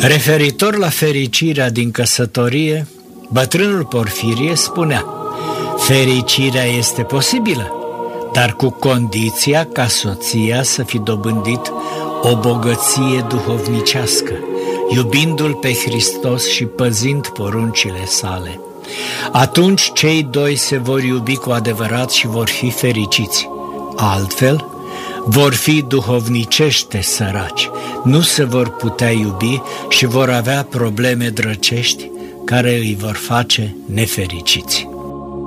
Referitor la fericirea din căsătorie, bătrânul Porfirie spunea: fericirea este posibilă, dar cu condiția ca soția să fi dobândit o bogăție duhovnicească, iubindu-L pe Hristos și păzind poruncile sale. Atunci cei doi se vor iubi cu adevărat și vor fi fericiți. Altfel, vor fi duhovnicește săraci, nu se vor putea iubi și vor avea probleme drăcești care îi vor face nefericiți.